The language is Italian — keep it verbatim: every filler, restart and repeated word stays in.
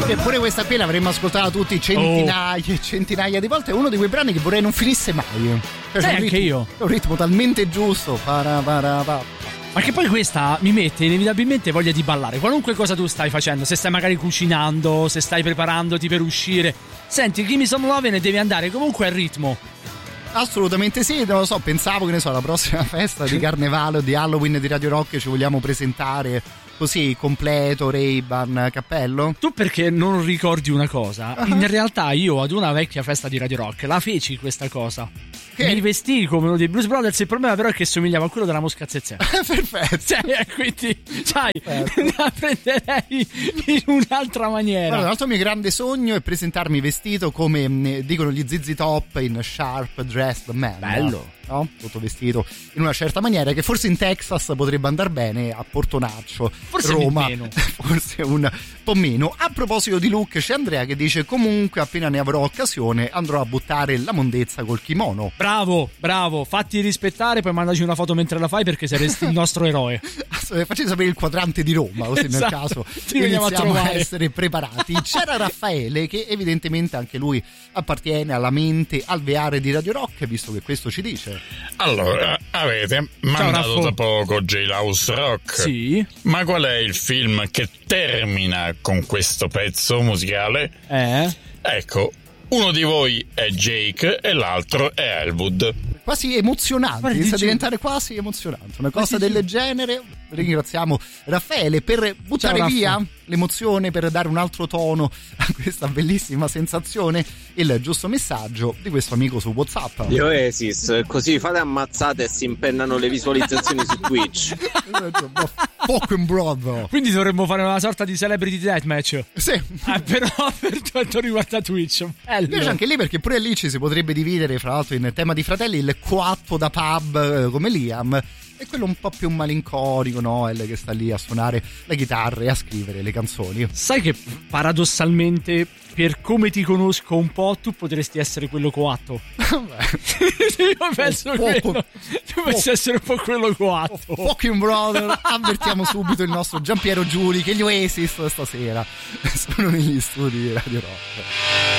Sì, pure questa qui l'avremmo ascoltata tutti centinaia e oh. centinaia di volte. È uno di quei brani che vorrei non finisse mai. Cioè, eh, anche ritmo, io. È un ritmo talmente giusto. Para, para, para. Ma che poi questa mi mette inevitabilmente voglia di ballare. Qualunque cosa tu stai facendo, se stai magari cucinando, se stai preparandoti per uscire, senti Gimme Some Lovin' e devi andare comunque al ritmo. Assolutamente sì, non lo so, pensavo che ne so, alla prossima festa di Carnevale o di Halloween di Radio Rock ci vogliamo presentare così completo, Ray-Ban, cappello. Tu perché non ricordi una cosa? Uh-huh. In realtà io ad una vecchia festa di Radio Rock la feci questa cosa. Che? Mi vestii come uno dei Blues Brothers, il problema però è che somigliava a quello della Mosca Zezé. Perfetto. Cioè, quindi, sai, la prenderei in un'altra maniera. Allora, l'altro mio grande sogno è presentarmi vestito come eh, dicono gli Z Z Top in Sharp Dressed Man. Bello. No? Tutto vestito in una certa maniera, che forse in Texas potrebbe andare bene, a Portonaccio, forse Roma, meno. forse un po' meno. A proposito di look, c'è Andrea che dice: comunque appena ne avrò occasione andrò a buttare la mondezza col kimono. Bravo, bravo, fatti rispettare, poi mandaci una foto mentre la fai perché saresti il nostro eroe. Facci sapere il quadrante di Roma, così esatto. Nel caso iniziamo a, a essere preparati. C'era Raffaele che evidentemente anche lui appartiene alla mente alveare di Radio Rock, visto che questo ci dice. Allora, avete mandato da poco Jailhouse Rock? Sì. Ma qual è il film che termina con questo pezzo musicale? Eh? Ecco, uno di voi è Jake e l'altro è Elwood. Quasi emozionante, inizia a diventare quasi emozionante. Una cosa del genere. Ringraziamo Raffaele per buttare Ciao, via Raffa. l'emozione, per dare un altro tono a questa bellissima sensazione, il giusto messaggio di questo amico su WhatsApp. Di Oasis, così fate ammazzate e si impennano le visualizzazioni su Twitch. Fucking brother. Quindi dovremmo fare una sorta di celebrity deathmatch. Sì. Eh, però per quanto riguarda Twitch. Mi piace anche lì perché pure lì ci si potrebbe dividere, fra l'altro in tema di fratelli, il coatto da pub come Liam e quello un po' più malinconico, Noel, che sta lì a suonare la chitarra e a scrivere le canzoni. Sai che paradossalmente, per come ti conosco un po', tu potresti essere quello coatto. Io penso quello. Tu potresti essere un po' quello coatto. Oh, fucking brother. Avvertiamo subito il nostro Giampiero Giuli che gli Oasis stasera sono negli studi di Radio Rock.